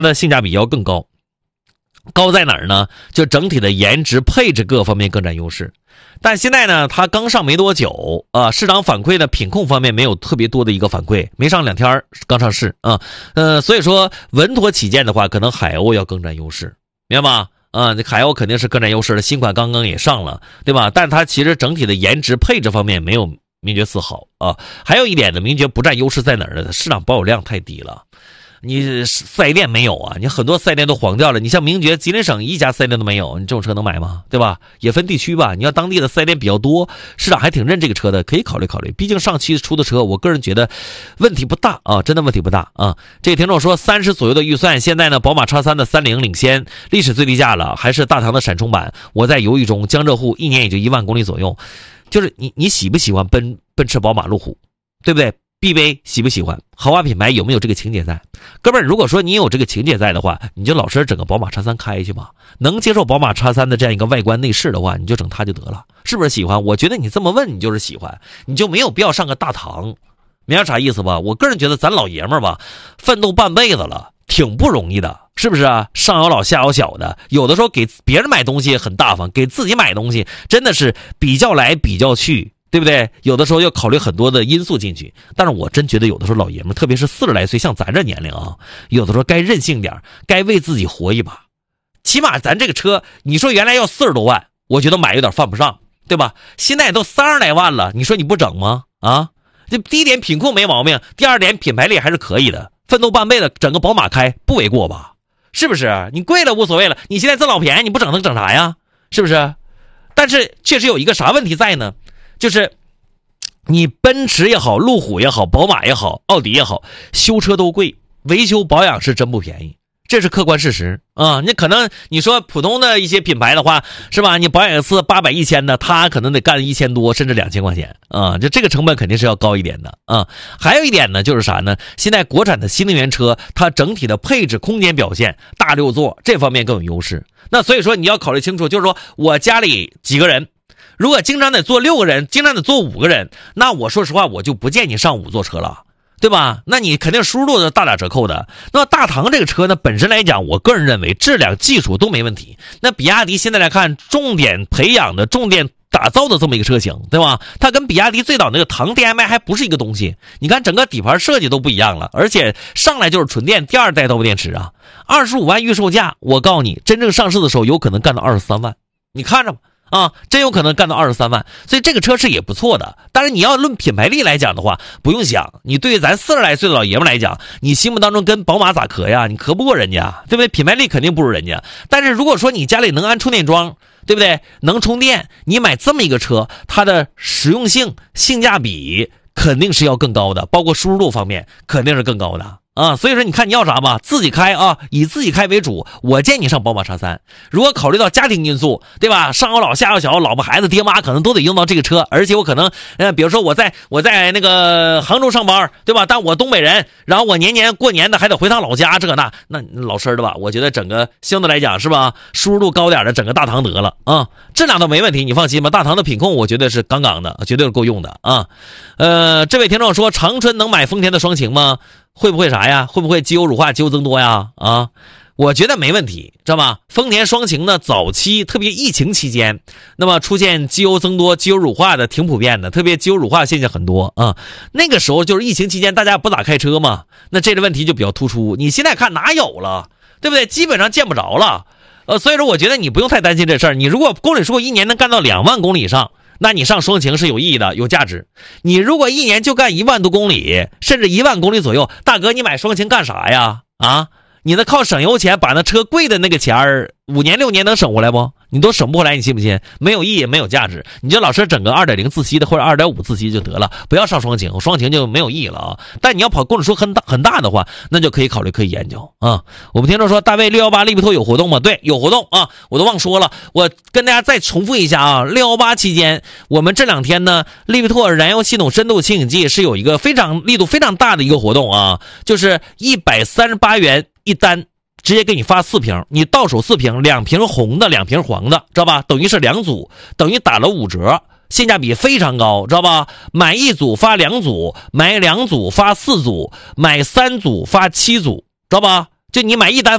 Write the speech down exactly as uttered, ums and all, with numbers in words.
的性价比要更高。高在哪儿呢？就整体的颜值、配置各方面更占优势。但现在呢，它刚上没多久啊、呃，市场反馈的品控方面没有特别多的一个反馈，没上两天刚上市啊，呃，所以说稳妥起见的话，可能海鸥要更占优势，明白吧？啊，那海鸥肯定是更占优势的，新款刚刚也上了，对吧？但它其实整体的颜值、配置方面没有名爵四好啊。还有一点呢，名爵不占优势在哪儿呢？市场保有量太低了。你四 S 店没有啊？你很多四 S 店都黄掉了。你像名爵、吉林省一家四 S 店都没有，你这种车能买吗？对吧？也分地区吧。你要当地的四 S 店比较多，市场还挺认这个车的，可以考虑考虑。毕竟上期出的车，我个人觉得问题不大啊，真的问题不大啊。这个听众说三十左右的预算，现在呢，宝马 X 三 的三零领先，历史最低价了，还是大唐的闪充版。我在犹豫中，江浙沪一年也就一万公里左右。就是你你喜不喜欢奔奔驰、宝马、路虎，对不对？B B A 喜不喜欢？豪华品牌有没有这个情节在？哥们儿，如果说你有这个情节在的话，你就老实整个宝马 X 三 开去吧。能接受宝马 X 三 的这样一个外观内饰的话，你就整它就得了，是不是喜欢？我觉得你这么问，你就是喜欢，你就没有必要上个大唐，明白啥意思吧？我个人觉得咱老爷们儿吧，奋斗半辈子了，挺不容易的，是不是啊？上有老下有小的，有的时候给别人买东西很大方，给自己买东西真的是比较来比较去。对不对？有的时候要考虑很多的因素进去，但是我真觉得有的时候老爷们，特别是四十来岁，像咱这年龄啊，有的时候该任性点，该为自己活一把。起码咱这个车，你说原来要四十多万，我觉得买有点犯不上，对吧？现在都三十来万了，你说你不整吗？啊，这第一点品控没毛病，第二点品牌力还是可以的。奋斗半辈子，整个宝马开不为过吧？是不是？你贵了无所谓了，你现在这老便宜，你不整能整啥呀？是不是？但是确实有一个啥问题在呢？就是你奔驰也好，路虎也好，宝马也好，奥迪也好，修车都贵，维修保养是真不便宜，这是客观事实啊。你可能你说普通的一些品牌的话，是吧？你保养一次八百一千的，他可能得干一千多，甚至两千块钱啊，就这个成本肯定是要高一点的啊。还有一点呢，就是啥呢？现在国产的新能源车，它整体的配置、空间表现，大六座这方面更有优势。那所以说你要考虑清楚，就是说我家里几个人。如果经常得坐六个人，经常得坐五个人，那我说实话，我就不建议上五座车了，对吧？那你肯定输入都大打折扣的。那大唐这个车呢，本身来讲，我个人认为质量、技术都没问题。那比亚迪现在来看，重点培养的、重点打造的这么一个车型，对吧？它跟比亚迪最早那个唐 D M I 还不是一个东西。你看整个底盘设计都不一样了，而且上来就是纯电，第二代刀电池啊，二十五万预售价，我告诉你，真正上市的时候有可能干到二十三万，你看着吧。啊，真有可能干到二十三万，所以这个车是也不错的。但是你要论品牌力来讲的话，不用想，你对于咱四十来岁的老爷们来讲，你心目当中跟宝马咋磕呀？你磕不过人家，对不对？品牌力肯定不如人家。但是如果说你家里能安充电桩，对不对？能充电，你买这么一个车，它的实用性、性价比肯定是要更高的，包括舒适度方面肯定是更高的。啊，所以说你看你要啥吧，自己开啊，以自己开为主。我建议你上宝马 X 三。如果考虑到家庭因素，对吧？上有老下有小，老婆孩子爹妈可能都得用到这个车，而且我可能，呃，比如说我在我在那个杭州上班，对吧？但我东北人，然后我年年过年的还得回趟老家，这个那那老实的吧，我觉得整个相对来讲是吧，舒适度高点的整个大唐得了啊，质量都没问题，你放心吧。大唐的品控我觉得是杠杠的，绝对是够用的啊。呃，这位听众说，长春能买丰田的双擎吗？会不会啥呀？会不会机油乳化、机油增多呀？啊，我觉得没问题，知道吗？丰田双擎呢，早期特别疫情期间，那么出现机油增多、机油乳化的挺普遍的，特别机油乳化现象很多啊。那个时候就是疫情期间，大家不咋开车嘛，那这个问题就比较突出。你现在看哪有了，对不对？基本上见不着了。呃，所以说我觉得你不用太担心这事儿。你如果公里数一年能干到两万公里以上，那你上双擎是有意义的，有价值。你如果一年就干一万多公里，甚至一万公里左右，大哥你买双擎干啥呀？啊，你那靠省油钱把那车贵的那个钱儿，五年六年能省回来不？你都省不回来，你信不信？没有意义，没有价值。你就老实整个 二点零 自吸的或者 二点五 自吸就得了，不要上双擎，双擎就没有意义了啊。但你要跑公里数很大很大的话，那就可以考虑可以研究啊。我们听众说，大卫六一八利比托有活动吗？对，有活动啊，我都忘说了，我跟大家再重复一下啊。六一八期间，我们这两天呢，利比托燃油系统深度清洗剂是有一个非常力度非常大的一个活动啊，就是一百三十八元一单。直接给你发四瓶，你到手四瓶，两瓶红的，两瓶黄的，知道吧？等于是两组，等于打了五折，性价比非常高，知道吧？买一组发两组，买两组发四组，买三组发七组，知道吧？就你买一单